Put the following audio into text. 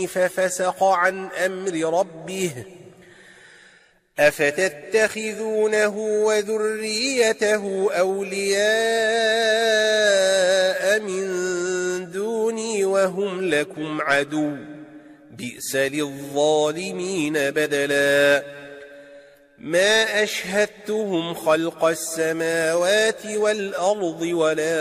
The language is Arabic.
ففسق عن أمر ربه أفتتخذونه وذريته أولياء من دوني وهم لكم عدو بئس للظالمين بدلا ما أشهدتهم خلق السماوات والأرض ولا